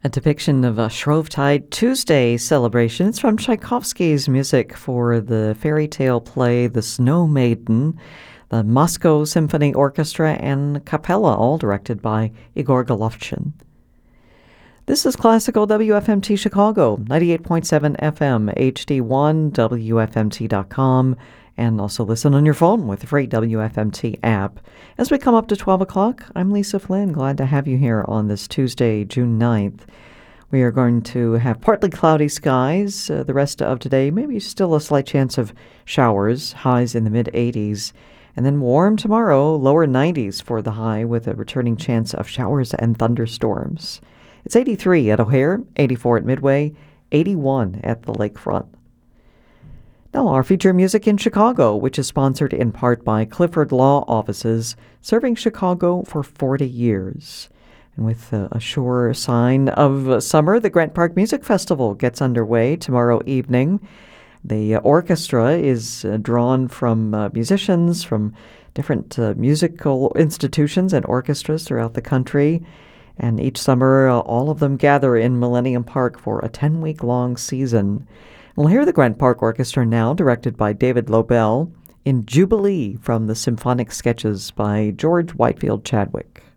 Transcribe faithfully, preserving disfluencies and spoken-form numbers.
A depiction of a Shrovetide Tuesday celebration. It's from Tchaikovsky's music for the fairy tale play The Snow Maiden, the Moscow Symphony Orchestra, and Capella, all directed by Igor Golovchin. This is Classical W F M T Chicago, ninety-eight point seven F M, H D one, W F M T dot com, and also listen on your phone with the free W F M T app. As we come up to twelve o'clock, I'm Lisa Flynn. Glad to have you here on this Tuesday, June ninth. We are going to have partly cloudy skies uh, the rest of today, maybe still a slight chance of showers, highs in the mid-eighties, and then warm tomorrow, lower nineties for the high with a returning chance of showers and thunderstorms. It's eighty-three at O'Hare, eighty-four at Midway, eighty-one at the lakefront. Now, our feature music in Chicago, which is sponsored in part by Clifford Law Offices, serving Chicago for forty years. And with uh, a sure sign of summer, the Grant Park Music Festival gets underway tomorrow evening. The uh, orchestra is uh, drawn from uh, musicians from different uh, musical institutions and orchestras throughout the country. And each summer, uh, all of them gather in Millennium Park for a ten-week-long season. We'll hear the Grant Park Orchestra now, directed by David Lobel, in Jubilee from the Symphonic Sketches by George Whitefield Chadwick.